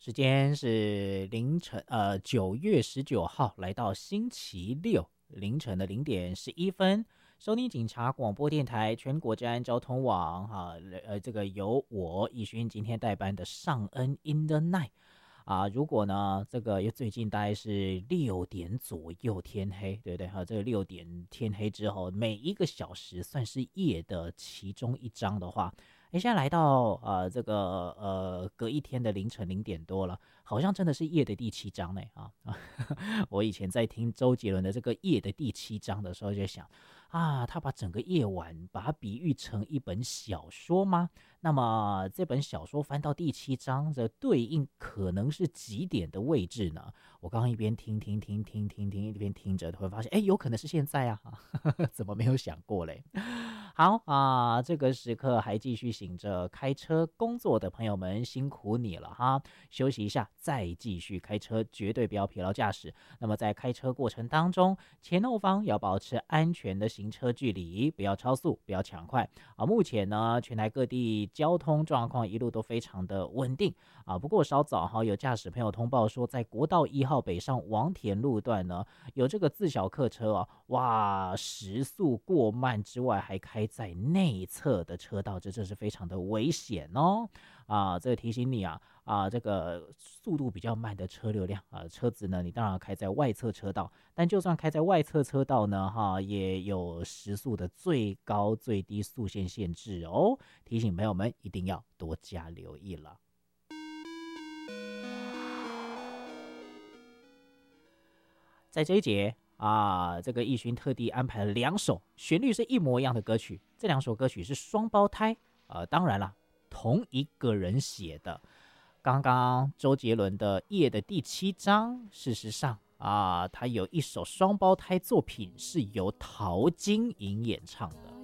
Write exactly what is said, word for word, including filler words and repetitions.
时间是凌晨，呃，九月十九号，来到星期六凌晨的零点十一分，收听警察广播电台全国治安交通网，哈、呃，这个由我义勋今天代班的尚恩 in the night。啊，如果呢，这个最近大概是六点左右天黑，对不对？哈，这个六点天黑之后，每一个小时算是夜的其中一章的话，哎，现在来到呃这个呃隔一天的凌晨零点多了，好像真的是夜的第七章呢啊！我以前在听周杰伦的这个夜的第七章的时候，就想啊，他把整个夜晚把它比喻成一本小说吗？那么这本小说翻到第七章，这对应可能是几点的位置呢？我刚刚一边听听听听听听，一边听着，会发现，哎，有可能是现在啊，怎么没有想过嘞？好啊，这个时刻还继续醒着开车工作的朋友们，辛苦你了哈！休息一下，再继续开车，绝对不要疲劳驾驶。那么在开车过程当中，前后方要保持安全的行车距离，不要超速，不要抢快啊！目前呢，全台各地交通状况一路都非常的稳定啊。不过稍早哈，有驾驶朋友通报说，在国道一号北上王田路段呢，有这个自小客车啊，哇，时速过慢之外，还开在内侧的车道，这这是非常的危险哦。啊，这个提醒你啊，啊，这个速度比较慢的车流量啊，车子呢，你当然开在外侧车道，但就算开在外侧车道呢，哈，也有时速的最高最低速限限制哦。提醒朋友们一定要多加留意了。在这一节啊，这个义勋特地安排了两首旋律是一模一样的歌曲，这两首歌曲是双胞胎，呃，当然啦，同一个人写的。刚刚周杰伦的《夜》的第七章，事实上啊，他有一首双胞胎作品是由陶晶莹演唱的。